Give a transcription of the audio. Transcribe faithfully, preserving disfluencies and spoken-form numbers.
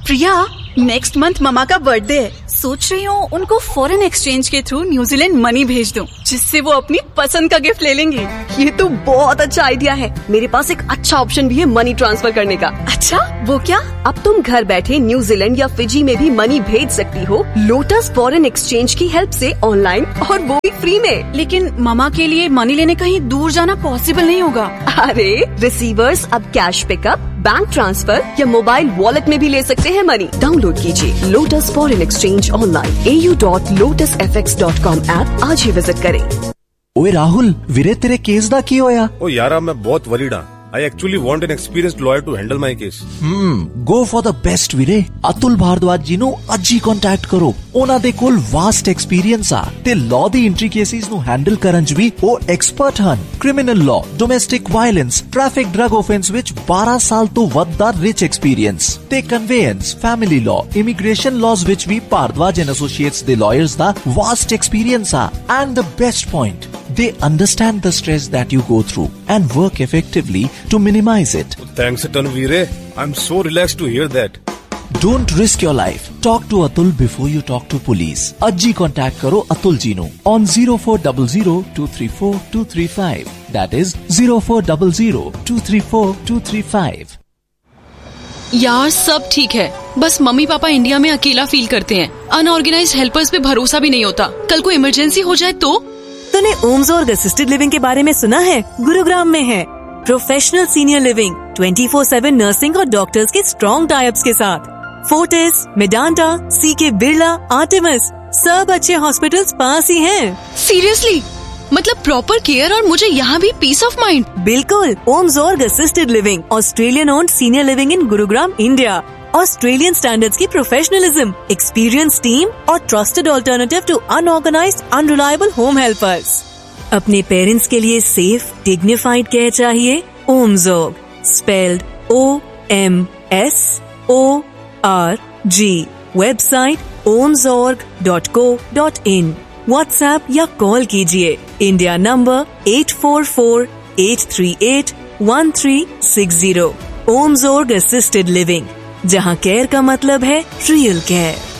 प्रिया, next month mama का birthday है। सोच रही हूँ उनको फॉरेन एक्सचेंज के थ्रू न्यूजीलैंड मनी भेज दूँ, जिससे वो अपनी पसंद का गिफ्ट ले लेंगे। ये तो बहुत अच्छा आइडिया है। मेरे पास एक अच्छा ऑप्शन भी है मनी ट्रांसफर करने का। अच्छा, वो क्या? अब तुम घर बैठे न्यूजीलैंड या फिजी में भी मनी भेज सकती हो लोटस फॉरेन एक्सचेंज की हेल्प से, ऑनलाइन, और वो भी फ्री में। लेकिन ममा के लिए मनी लेने कहीं दूर जाना पॉसिबल नहीं होगा। अरे, रिसीवर्स अब कैश पिकअप, बैंक ट्रांसफर या मोबाइल वॉलेट में भी ले सकते हैं मनी। डाउनलोड कीजिए लोटस फॉरेन एक्सचेंज ऑनलाइन ए U dot lotus F x dot com app आज ही विजिट करें। ओए राहुल, वीरे तेरे केस दा की होया? ओ यारा, मैं बहुत वरीड हां। I actually want an experienced lawyer to handle my case. Hmm, go for the best ਵੀਰੇ। ਅਤੁਲ ਭਾਰਦਵਾਜ ਜੀ ਨੂੰ ਅੱਜ ਹੀ ਕੰਟੈਕਟ ਕਰੋ। ਉਹਨਾਂ ਦੇ ਕੋਲ ਵਾਸਟ ਐਕਸਪੀਰੀਅੰਸ ਆ ਤੇ ਲਾਅ ਦੀ ਐਂਟਰੀ ਕੇਸਿਸ ਨੂੰ ਹੈਂਡਲ ਕਰਨ 'ਚ ਵੀ ਉਹ ਐਕਸਪਰਟ ਹਨ। Criminal law, domestic violence, traffic drug offence ਵਿੱਚ ਬਾਰਾਂ ਸਾਲ ਤੋਂ ਵੱਧ ਦਾ ਰਿਚ ਐਕਸਪੀਰੀਅੰਸ ਤੇ ਕਨਵੇਅੰਸ, ਫੈਮਿਲੀ ਲਾਅ, ਇਮੀਗ੍ਰੇਸ਼ਨ ਲਾਜ਼ ਵਿੱਚ ਵੀ ਭਾਰਦਵਾਜ ਐਂਡ ਐਸੋਸੀਏਟਸ ਦੇ ਲਾਇਰਸ ਦਾ ਵਾਸਟ ਐਕਸਪੀਰੀਅੰਸ ਆ। And the best point, they understand the stress that you go through and work effectively to minimize it. Thanks a ton, Veere. I'm so relaxed to hear that. Don't risk your life. Talk to Atul before you talk to police. Ajji contact karo Atul ji nu on zero four zero zero two three four two three five. That is zero four zero zero two three four two three five. यार सब ठीक है, बस mummy papa India में अकेला feel करते हैं। Unorganised helpers पे भरोसा भी नहीं होता। कल को इमरजेंसी हो जाए तो? तूने ओमजोर्ग असिस्टेड लिविंग के बारे में सुना है? गुरुग्राम में है professional senior living, twenty four seven nursing और डॉक्टर्स के स्ट्रॉन्ग टाइप्स के साथ। फोर्टिस, मेडांटा, सीके बिरला, आर्टेमिस, सब अच्छे हॉस्पिटल्स पास ही हैं। सीरियसली? मतलब प्रॉपर केयर और मुझे यहाँ भी पीस ऑफ माइंड। बिल्कुल। ओमजोर्ग assisted living, Australian owned senior living in Gurugram, India. Australian standards की प्रोफेशनलिज्म, एक्सपीरियंस टीम और trusted alternative to unorganised unreliable home helpers. अपने पेरेंट्स के लिए सेफ डिग्निफाइड केयर चाहिए? ओमजोर्ग, spelled O M S O R G. Website ओमजोर्ग dot co dot in. WhatsApp या call कीजिए India number eight four four eight three eight one three six zero. ओमजोर्ग assisted living, जहाँ care का मतलब है real care.